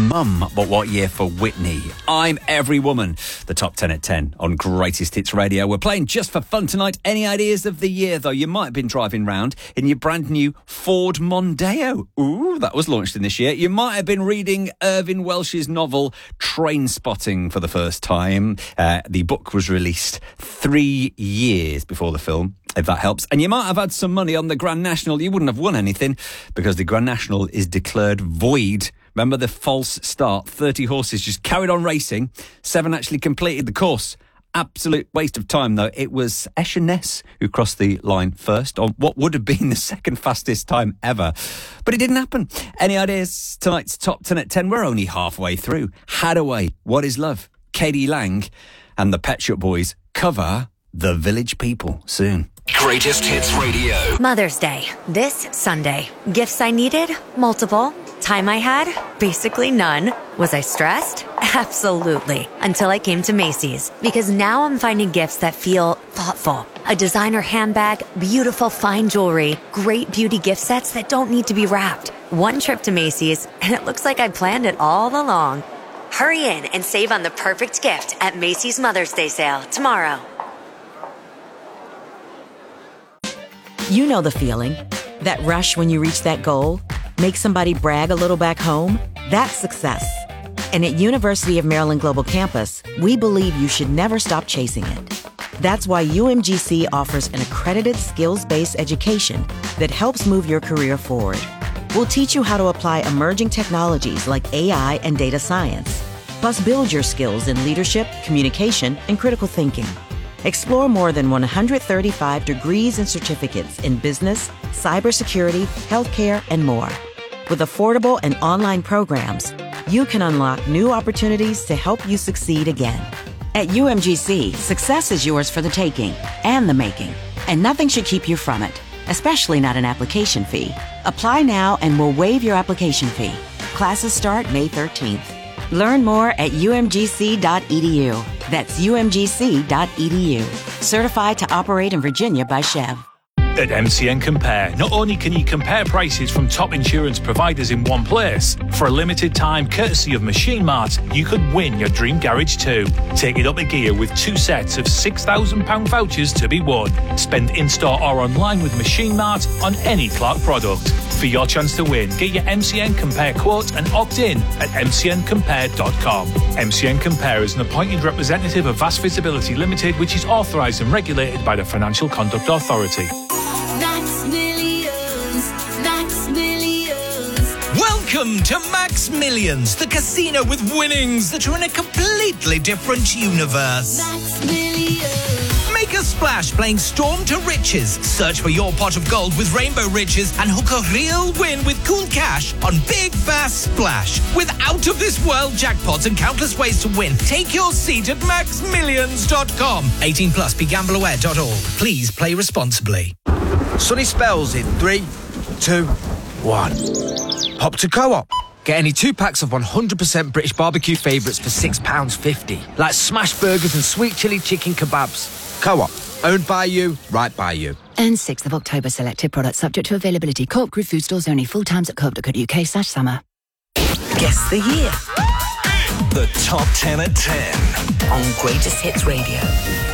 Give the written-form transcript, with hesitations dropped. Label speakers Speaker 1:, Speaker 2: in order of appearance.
Speaker 1: Mum, but what year for Whitney? I'm Every Woman. The top 10 at 10 on Greatest Hits Radio. We're playing just for fun tonight. Any ideas of the year, though? You might have been driving round in your brand new Ford Mondeo. Ooh, that was launched in this year. You might have been reading Irvine Welsh's novel Trainspotting for the first time. The book was released 3 years before the film, if that helps. And you might have had some money on the Grand National. You wouldn't have won anything because the Grand National is declared void. Remember the false start? 30 horses just carried on racing. 7 actually completed the course. Absolute waste of time, though. It was Escher Ness who crossed the line first on what would have been the second fastest time ever. But it didn't happen. Any ideas? Tonight's top 10 at 10. We're only halfway through. Hadaway, What Is Love? Katie Lang and the Pet Shop Boys cover The Village People soon.
Speaker 2: Greatest Hits Radio.
Speaker 3: Mother's Day, this Sunday. Gifts I needed? Multiple. Time I had? Basically none. Was I stressed? Absolutely. Until I came to Macy's. Because now I'm finding gifts that feel thoughtful. A designer handbag, beautiful fine jewelry, great beauty gift sets that don't need to be wrapped. One trip to Macy's, and it looks like I planned it all along. Hurry in and save on the perfect gift at Macy's Mother's Day sale tomorrow.
Speaker 4: You know the feeling. That rush when you reach that goal. Make somebody brag a little back home. That's success. And at University of Maryland Global Campus, we believe you should never stop chasing it. That's why UMGC offers an accredited skills-based education that helps move your career forward. We'll teach you how to apply emerging technologies like AI and data science, plus build your skills in leadership, communication, and critical thinking. Explore more than 135 degrees and certificates in business, cybersecurity, healthcare, and more. With affordable and online programs, you can unlock new opportunities to help you succeed again. At UMGC, success is yours for the taking and the making, and nothing should keep you from it, especially not an application fee. Apply now and we'll waive your application fee. Classes start May 13th. Learn more at umgc.edu. That's umgc.edu. Certified to operate in Virginia by Chev.
Speaker 5: At MCN Compare, not only can you compare prices from top insurance providers in one place, for a limited time, courtesy of Machine Mart, you could win your dream garage too. Take it up a gear with 2 sets of £6,000 vouchers to be won. Spend in-store or online with Machine Mart on any Clark product. For your chance to win, get your MCN Compare quote and opt in at mcncompare.com. MCN Compare is an appointed representative of Vast Visibility Limited, which is authorised and regulated by the Financial Conduct Authority.
Speaker 6: Max Millions, Max Millions.
Speaker 7: Welcome to Max Millions, the casino with winnings that are in a completely different universe.
Speaker 6: Max Millions.
Speaker 7: Make a splash playing Storm to Riches. Search for your pot of gold with Rainbow Riches and hook a real win with cool cash on Big Fast Splash. With out-of-this-world jackpots and countless ways to win, take your seat at maxmillions.com. 18 plus, begambleaware.org. Please play responsibly.
Speaker 8: Sunny spells in 3, 2, 1. Pop to Co-op. Get any 2 packs of 100% British barbecue favourites for £6.50. Like smash burgers and sweet chilli chicken kebabs. Co-op. Owned by you, right by you.
Speaker 9: And 6th of October selected products subject to availability. Co-op Group food stores only. Full times at co-op.co.uk/summer.
Speaker 2: Guess the year. The top 10 at 10 on Greatest Hits Radio.